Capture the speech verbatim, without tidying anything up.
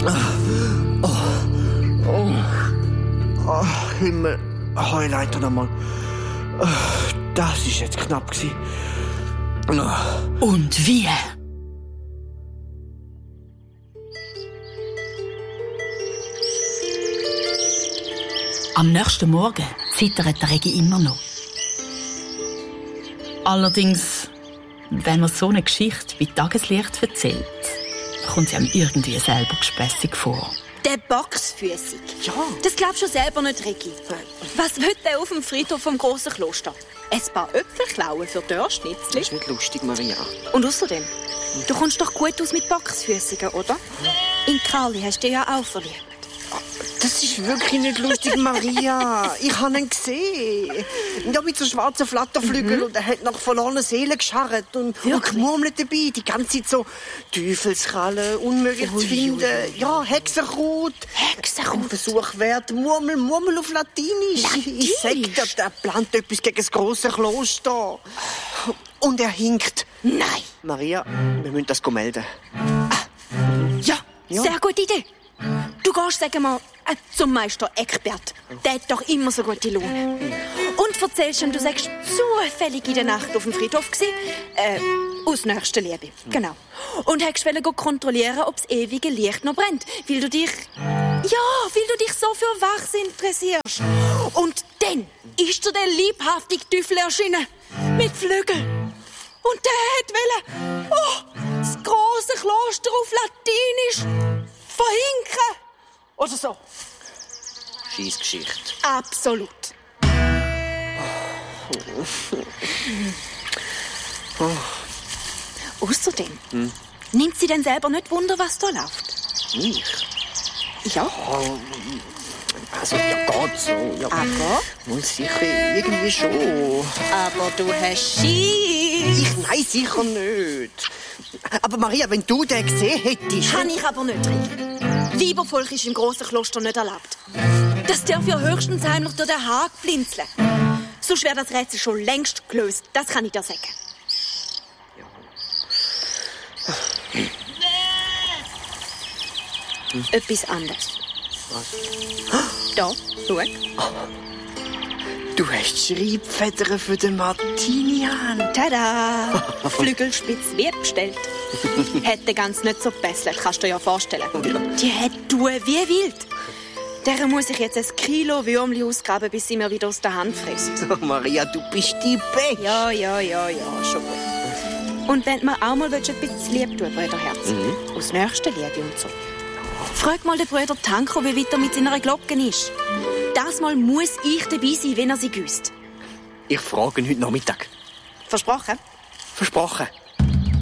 Oh, oh, oh, Himmel, Heuleiter nochmal. Oh, das war jetzt knapp gewesen. Oh. Und wie? Am nächsten Morgen zittert der Regi immer noch. Allerdings, wenn man so eine Geschichte bei Tageslicht erzählt, kommt sie einem irgendwie selber gespässig vor. Der Boxfüßig. Ja. Das glaubst du selber nicht, Regi. Was will der auf dem Friedhof vom grossen Kloster? Ein paar Äpfel klauen für Dörrschnitzli? Das ist nicht lustig, Maria. Und außerdem, du kommst doch gut aus mit Boxfüßigen, oder? In Karli hast du dich ja auch verliebt. Das ist wirklich nicht lustig, Maria. Ich habe ihn gesehen. Ja, mit so schwarzen Flatterflügeln mhm. und er hat nach verlorenen Seelen gescharrt und, und gemurmelt dabei. Die ganze Zeit so Teufelskrallen, unmöglich ui, zu finden. Ui, ui. Ja, Hexenkraut. Hexenkraut. Ein Versuch wert. Murmel, Murmel auf Latinisch. Latinisch. Ich sag dir, der plant etwas gegen das grosse Kloster. Und er hinkt. Nein. Maria, wir müssen das melden. Ah. Ja, ja, sehr gute Idee. Du gehst, sagen wir, äh, zum Meister Eckbert. Der hat doch immer so gute Laune. Und erzählst ihm, du sagst, zufällig in der Nacht auf dem Friedhof gsi, äh, aus nächster Liebe. Genau. Und hast wollen kontrollieren, ob das ewige Licht noch brennt, weil du dich, ja, weil du dich so für Wachs interessierst. Und dann ist dir der liebhaftige Teufel erschienen. Mit Flügeln. Und der hat wollen, oh, das grosse Kloster auf Latinisch verhinken. Oder so. Scheissgeschichte. Absolut. Oh. Außerdem, hm? nimmt sie denn selber nicht Wunder, was da läuft? Ich? Ja. Oh, also, ja, geht so. Ja. Aber? Muss sicher irgendwie schon. Aber du hast Schiss. Ich, nein, sicher nicht. Aber Maria, wenn du den gesehen hättest... Kann ich aber nicht, Rick. Weibervolk ist im grossen Kloster nicht erlaubt. Das darf ja höchstens heimlich durch den Haag blinzeln. Sonst wäre das Rätsel schon längst gelöst. Das kann ich dir sagen. Hm. Hm. Etwas anderes. Was? Da, schau. Du hast Schreibfedern für den Martinian. Tada! Flügelspitz wie bestellt. Hätte ganz nicht so gebesselt, kannst du dir ja vorstellen. Die hat tun wie wild. Der muss ich jetzt ein Kilo Würmli ausgraben, bis sie mir wieder aus der Hand frisst. Oh, Maria, du bist die Beste. Ja, ja, ja, ja, schon gut. Und wenn du mir auch mal etwas lieb tun, Brüderherz, mhm. aus nächster Liebe und so. Frag mal den Bruder Tanko, wie weit er mit seiner Glocke ist. Das Mal muss ich dabei sein, wenn er sie güsst. Ich frage ihn heute Nachmittag. Versprochen? Versprochen.